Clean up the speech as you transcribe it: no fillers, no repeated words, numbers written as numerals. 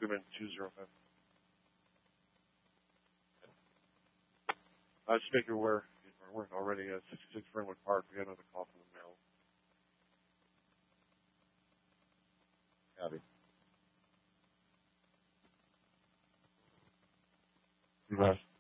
Document 205. Just make you aware, we're already at 66 Fernwood Park. We got another call from the mail. Copy. You guys.